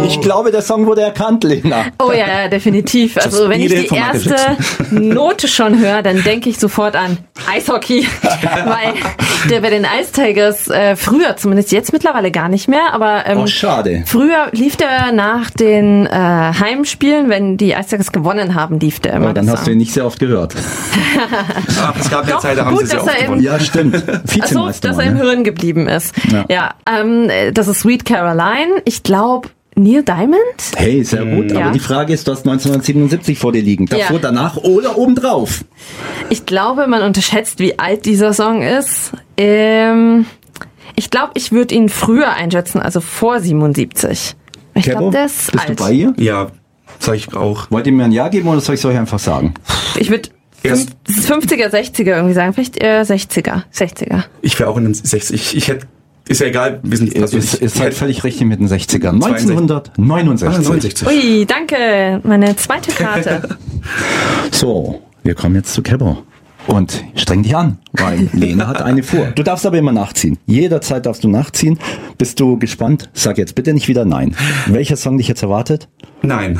Ich glaube, der Song wurde erkannt, Lena. Oh ja, definitiv. Also wenn ich die erste Note schon höre, dann denke ich sofort an Eishockey. Weil der bei den Ice Tigers früher, zumindest jetzt mittlerweile gar nicht mehr, aber schade. Früher lief der nach den Heimspielen, wenn die Ice Tigers gewonnen haben, lief der immer. Aber dann hast du ihn nicht sehr oft gehört. Ach, es gab ja Zeit, da haben sie sehr oft gewonnen. Ja, stimmt. Vizemeister, dass er im Hirn geblieben ist. Ja, das ist Sweet Caroline. Ich glaube, Neil Diamond? Hey, sehr gut. Aber die Frage ist, du hast 1977 vor dir liegen. Davor, danach oder obendrauf? Ich glaube, man unterschätzt, wie alt dieser Song ist. Ich glaube, ich würde ihn früher einschätzen, also vor 77. Ich glaube, der ist bist alt. Du bei ihr? Ja, sag ich auch. Wollt ihr mir ein Ja geben oder soll ich es euch einfach sagen? Ich würde 50er, 60er irgendwie sagen. Vielleicht 60er. Ich wäre auch in den 60. Ich hätte, ist ja egal. Wir sind, ist halt völlig richtig mit den 60ern. 1969. Ui, danke. Meine zweite Karte. So, wir kommen jetzt zu Kebber. Und streng dich an, weil Lena hat eine vor. Du darfst aber immer nachziehen. Jederzeit darfst du nachziehen. Bist du gespannt? Sag jetzt bitte nicht wieder nein. Welcher Song dich jetzt erwartet? Nein.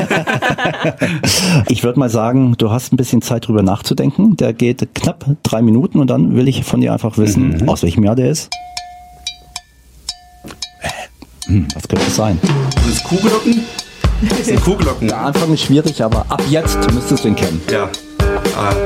Ich würde mal sagen, du hast ein bisschen Zeit drüber nachzudenken. Der geht knapp 3 Minuten und dann will ich von dir einfach wissen, aus welchem Jahr der ist. Was könnte das sein? Sind es Kuhglocken? Das sind Kuhglocken. Der Anfang ist schwierig, aber ab jetzt müsstest du ihn kennen. Ja.